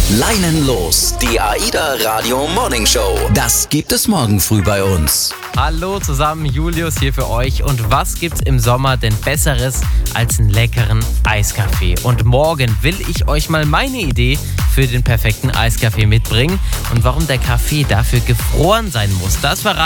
Leinen los, die AIDA Radio Morning Show. Das gibt es morgen früh bei uns. Hallo zusammen, Julius hier für euch. Und was gibt's im Sommer denn Besseres als einen leckeren Eiskaffee? Und morgen will ich euch mal meine Idee für den perfekten Eiskaffee mitbringen. Und warum der Kaffee dafür gefroren sein muss, das verrate